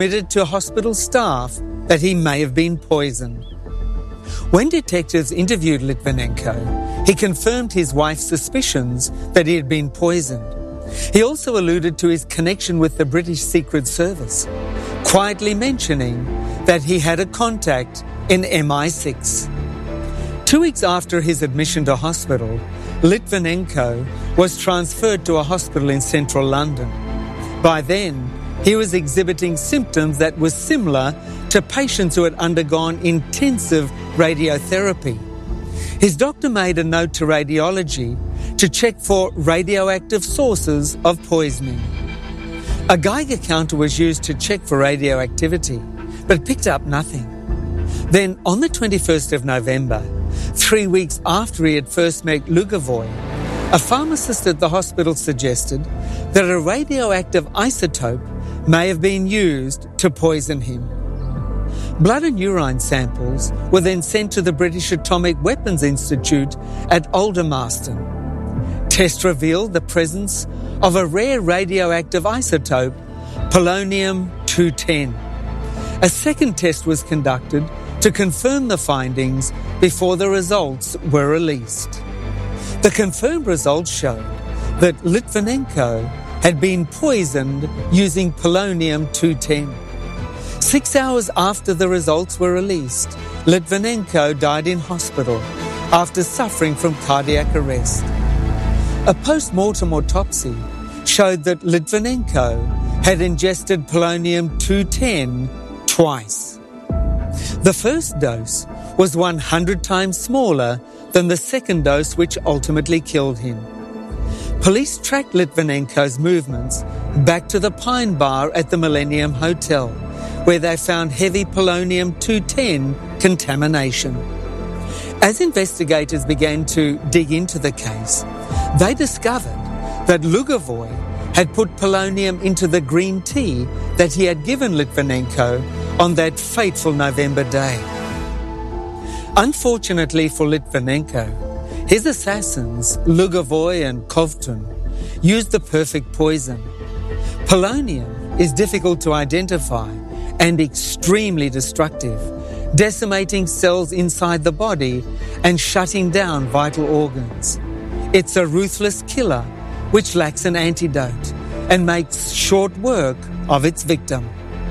admitted to hospital staff that he may have been poisoned. When detectives interviewed Litvinenko, he confirmed his wife's suspicions that he had been poisoned. He also alluded to his connection with the British Secret Service, quietly mentioning that he had a contact in MI6. 2 weeks after his admission to hospital, Litvinenko was transferred to a hospital in central London. By then, he was exhibiting symptoms that were similar to patients who had undergone intensive radiotherapy. His doctor made a note to radiology to check for radioactive sources of poisoning. A Geiger counter was used to check for radioactivity, but picked up nothing. Then, on the 21st of November, 3 weeks after he had first met Lugovoy, a pharmacist at the hospital suggested that a radioactive isotope may have been used to poison him. Blood and urine samples were then sent to the British Atomic Weapons Institute at Aldermaston. Tests revealed the presence of a rare radioactive isotope, polonium-210. A second test was conducted to confirm the findings before the results were released. The confirmed results showed that Litvinenko had been poisoned using polonium-210. 6 hours after the results were released, Litvinenko died in hospital after suffering from cardiac arrest. A post-mortem autopsy showed that Litvinenko had ingested polonium-210 twice. The first dose was 100 times smaller than the second dose, which ultimately killed him. Police tracked Litvinenko's movements back to the Pine Bar at the Millennium Hotel, where they found heavy polonium-210 contamination. As investigators began to dig into the case, they discovered that Lugovoy had put polonium into the green tea that he had given Litvinenko on that fateful November day. Unfortunately for Litvinenko, his assassins, Lugovoy and Kovtun, used the perfect poison. Polonium is difficult to identify and extremely destructive, decimating cells inside the body and shutting down vital organs. It's a ruthless killer which lacks an antidote and makes short work of its victim.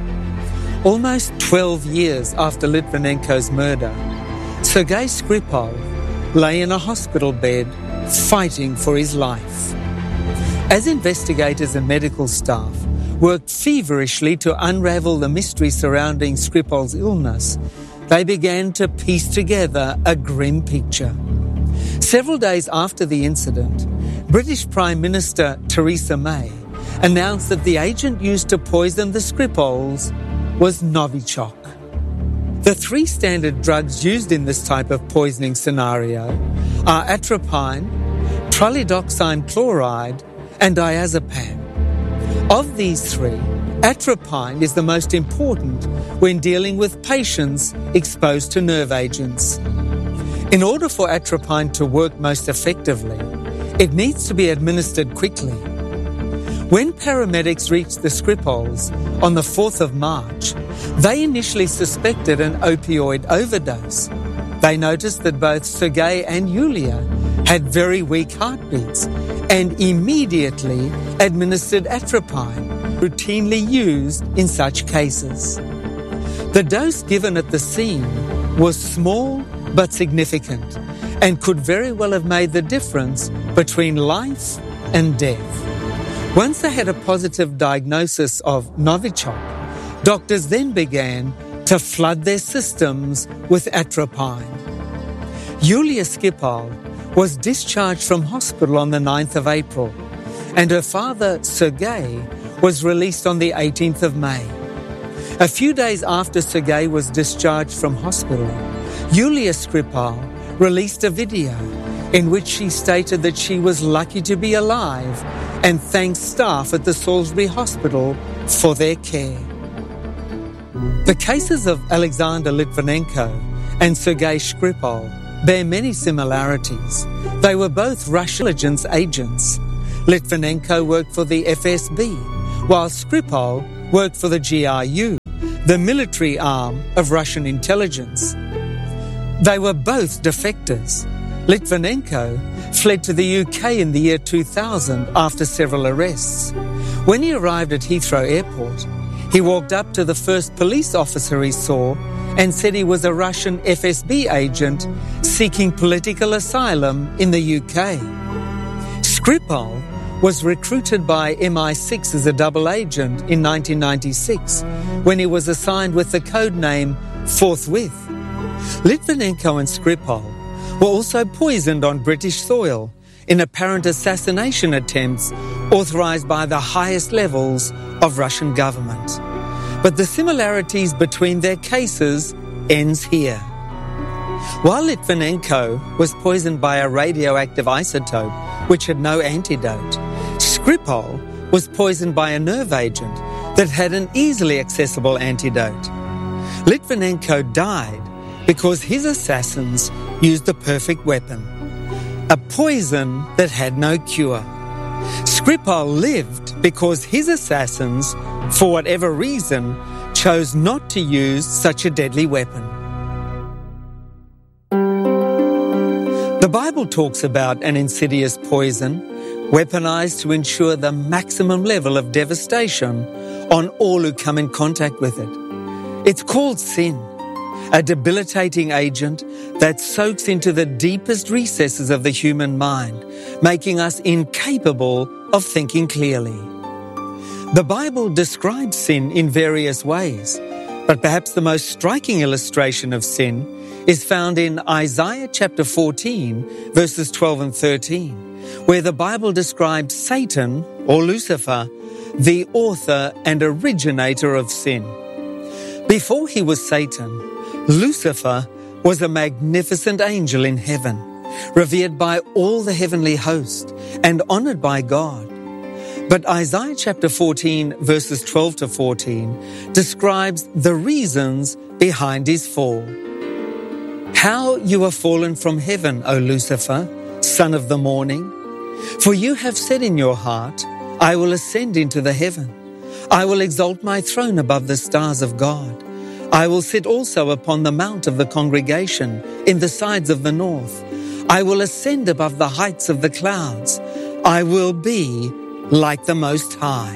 Almost 12 years after Litvinenko's murder, Sergei Skripal lay in a hospital bed fighting for his life. As investigators and medical staff worked feverishly to unravel the mystery surrounding Skripal's illness, they began to piece together a grim picture. Several days after the incident, British Prime Minister Theresa May announced that the agent used to poison the Skripals was Novichok. The 3 standard drugs used in this type of poisoning scenario are atropine, tralidoxime chloride, and diazepam. Of these 3, atropine is the most important when dealing with patients exposed to nerve agents. In order for atropine to work most effectively, it needs to be administered quickly. When paramedics reached the Skripals on the 4th of March, they initially suspected an opioid overdose. They noticed that both Sergei and Yulia had very weak heartbeats and immediately administered atropine, routinely used in such cases. The dose given at the scene was small but significant and could very well have made the difference between life and death. Once they had a positive diagnosis of Novichok, doctors then began to flood their systems with atropine. Yulia Skripal was discharged from hospital on the 9th of April, and her father, Sergei, was released on the 18th of May. A few days after Sergei was discharged from hospital, Yulia Skripal released a video in which she stated that she was lucky to be alive and thanked staff at the Salisbury Hospital for their care. The cases of Alexander Litvinenko and Sergei Skripal bear many similarities. They were both Russian intelligence agents. Litvinenko worked for the FSB, while Skripal worked for the GRU. the military arm of Russian intelligence. They were both defectors. Litvinenko fled to the UK in the year 2000 after several arrests. When he arrived at Heathrow Airport, he walked up to the first police officer he saw and said he was a Russian FSB agent seeking political asylum in the UK. Skripal was recruited by MI6 as a double agent in 1996 when he was assigned with the code name Forthwith. Litvinenko and Skripal were also poisoned on British soil in apparent assassination attempts authorized by the highest levels of Russian government. But the similarities between their cases ends here. While Litvinenko was poisoned by a radioactive isotope which had no antidote, Skripal was poisoned by a nerve agent that had an easily accessible antidote. Litvinenko died because his assassins used the perfect weapon, a poison that had no cure. Skripal lived because his assassins, for whatever reason, chose not to use such a deadly weapon. The Bible talks about an insidious poison weaponized to ensure the maximum level of devastation on all who come in contact with it. It's called sin, a debilitating agent that soaks into the deepest recesses of the human mind, making us incapable of thinking clearly. The Bible describes sin in various ways, but perhaps the most striking illustration of sin is found in Isaiah chapter 14, verses 12 and 13, where the Bible describes Satan, or Lucifer, the author and originator of sin. Before he was Satan, Lucifer was a magnificent angel in heaven, revered by all the heavenly host and honored by God. But Isaiah chapter 14, verses 12 to 14, describes the reasons behind his fall. How you are fallen from heaven, O Lucifer, son of the morning! For you have said in your heart, I will ascend into the heaven. I will exalt my throne above the stars of God. I will sit also upon the mount of the congregation in the sides of the north. I will ascend above the heights of the clouds. I will be like the Most High.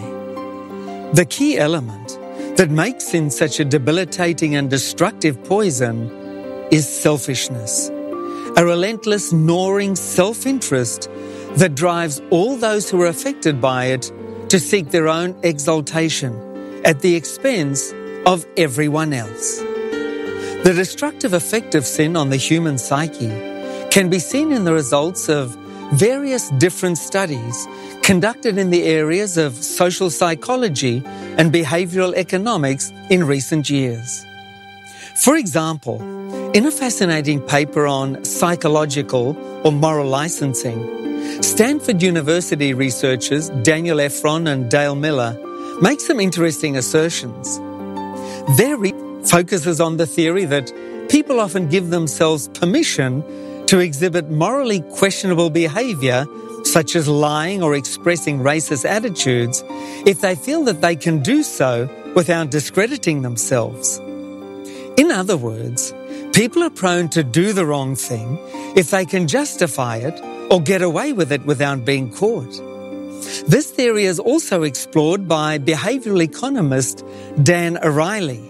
The key element that makes sin such a debilitating and destructive poison is selfishness, a relentless, gnawing self-interest that drives all those who are affected by it to seek their own exaltation at the expense of everyone else. The destructive effect of sin on the human psyche can be seen in the results of various different studies conducted in the areas of social psychology and behavioral economics in recent years. For example, in a fascinating paper on psychological or moral licensing, Stanford University researchers Daniel Efron and Dale Miller make some interesting assertions. Their research focuses on the theory that people often give themselves permission to exhibit morally questionable behavior, such as lying or expressing racist attitudes, if they feel that they can do so without discrediting themselves. In other words, people are prone to do the wrong thing if they can justify it or get away with it without being caught. This theory is also explored by behavioral economist Dan Ariely.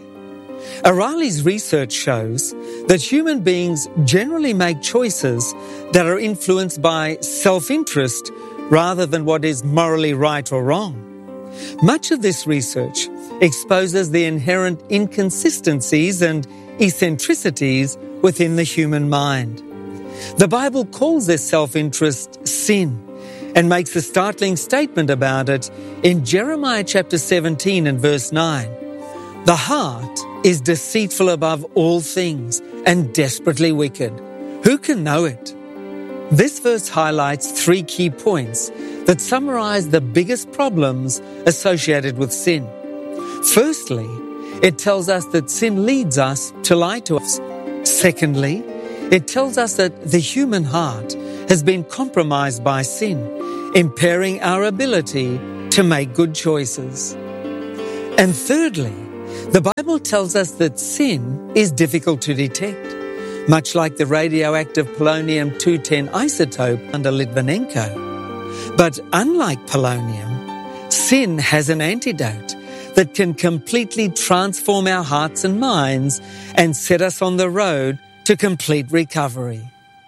Ariely's research shows that human beings generally make choices that are influenced by self-interest rather than what is morally right or wrong. Much of this research exposes the inherent inconsistencies and eccentricities within the human mind. The Bible calls this self-interest sin and makes a startling statement about it in Jeremiah chapter 17 and verse 9. The heart is deceitful above all things and desperately wicked. Who can know it? This verse highlights three key points that summarize the biggest problems associated with sin. Firstly, it tells us that sin leads us to lie to us. Secondly, it tells us that the human heart has been compromised by sin, impairing our ability to make good choices. And thirdly, The Bible tells us that sin is difficult to detect, much like the radioactive polonium-210 isotope under Litvinenko. But unlike polonium, sin has an antidote that can completely transform our hearts and minds and set us on the road to complete recovery.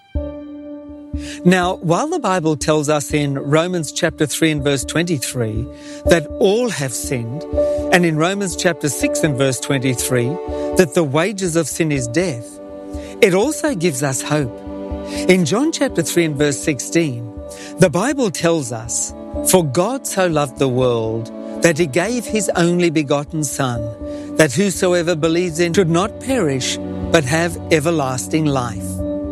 Now, while the Bible tells us in Romans chapter 3 and verse 23 that all have sinned, and in Romans chapter 6 and verse 23 that the wages of sin is death, it also gives us hope. In John chapter 3 and verse 16, the Bible tells us, "For God so loved the world that he gave his only begotten Son, that whosoever believes in should not perish, but have everlasting life."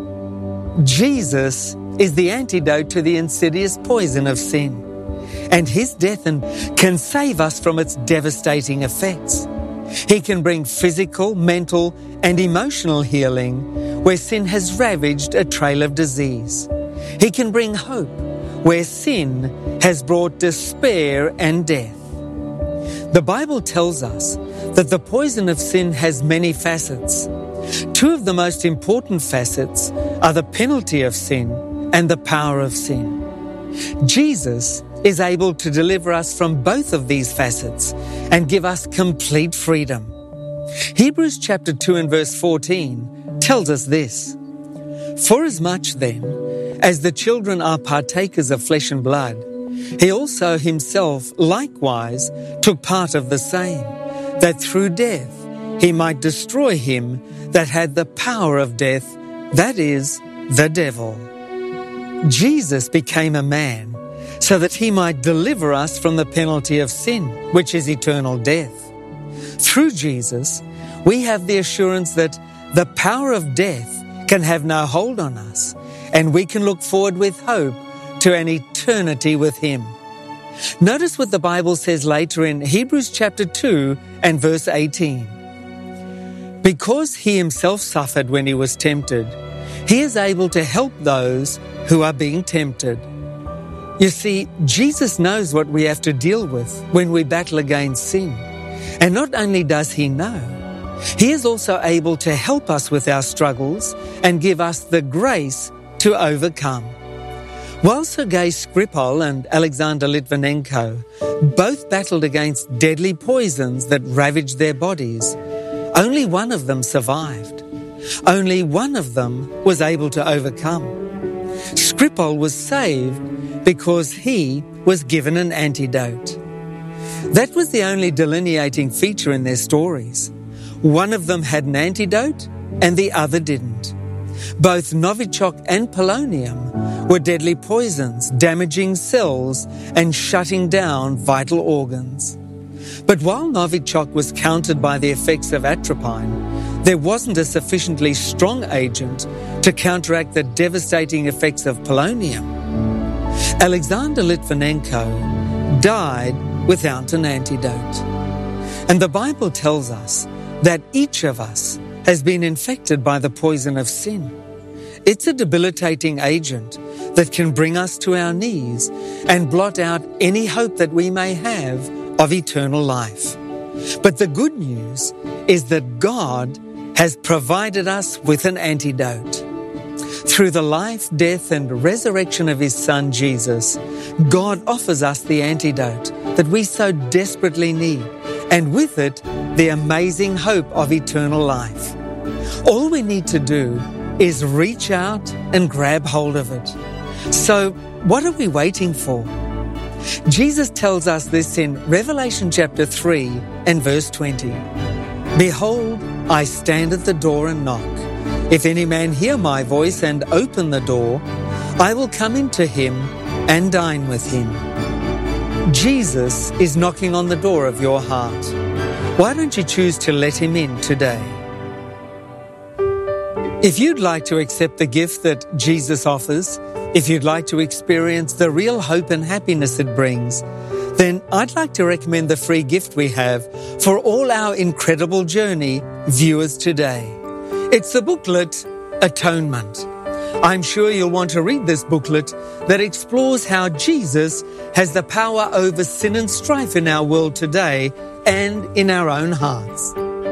Jesus is the antidote to the insidious poison of sin, and his death can save us from its devastating effects. He can bring physical, mental, and emotional healing where sin has ravaged a trail of disease. He can bring hope where sin has brought despair and death. The Bible tells us that the poison of sin has many facets. Two of the most important facets are the penalty of sin and the power of sin. Jesus is able to deliver us from both of these facets and give us complete freedom. Hebrews chapter 2 and verse 14 tells us this: "Forasmuch then as the children are partakers of flesh and blood, he also himself likewise took part of the same, that through death he might destroy him that had the power of death, that is, the devil." Jesus became a man so that he might deliver us from the penalty of sin, which is eternal death. Through Jesus, we have the assurance that the power of death can have no hold on us, and we can look forward with hope to an eternity with him. Notice what the Bible says later in Hebrews chapter 2 and verse 18. "Because he himself suffered when he was tempted, he is able to help those who are being tempted." You see, Jesus knows what we have to deal with when we battle against sin. And not only does he know, he is also able to help us with our struggles and give us the grace to overcome. While Sergei Skripal and Alexander Litvinenko both battled against deadly poisons that ravaged their bodies, only one of them survived. Only one of them was able to overcome. Skripal was saved because he was given an antidote. That was the only delineating feature in their stories. One of them had an antidote and the other didn't. Both Novichok and polonium were deadly poisons, damaging cells and shutting down vital organs. But while Novichok was countered by the effects of atropine, there wasn't a sufficiently strong agent to counteract the devastating effects of polonium. Alexander Litvinenko died without an antidote. And the Bible tells us that each of us has been infected by the poison of sin. It's a debilitating agent that can bring us to our knees and blot out any hope that we may have of eternal life. But the good news is that God has provided us with an antidote. Through the life, death, and resurrection of his Son, Jesus, God offers us the antidote that we so desperately need, and with it, the amazing hope of eternal life. All we need to do is reach out and grab hold of it. So, what are we waiting for? Jesus tells us this in Revelation chapter 3 and verse 20. "Behold, I stand at the door and knock. If any man hear my voice and open the door, I will come into him and dine with him." Jesus is knocking on the door of your heart. Why don't you choose to let him in today? If you'd like to accept the gift that Jesus offers, if you'd like to experience the real hope and happiness it brings, then I'd like to recommend the free gift we have for all our incredible journey viewers today. It's the booklet, Atonement. I'm sure you'll want to read this booklet that explores how Jesus has the power over sin and strife in our world today and in our own hearts.